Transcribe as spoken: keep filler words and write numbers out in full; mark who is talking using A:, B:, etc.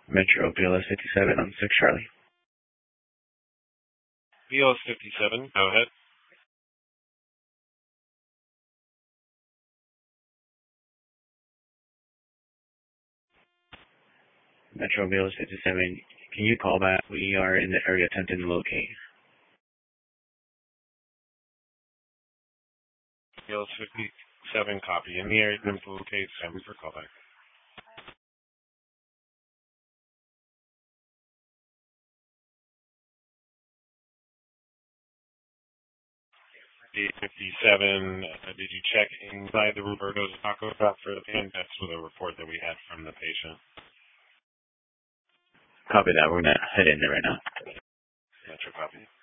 A: Metro B L S fifty-seven on six Charlie.
B: B L S fifty-seven, go ahead.
A: Metro B L S fifty-seven, can you call back? We are in the area attempting to locate.
B: B L S fifty-seven, copy. In the area attempting to locate, stand for callback. D fifty-seven, uh, did you check inside the Roberto's Taco Shop for the pan? That's with a report that we had from the patient.
A: Copy that. We're going to head in there right now.
B: Metro, copy.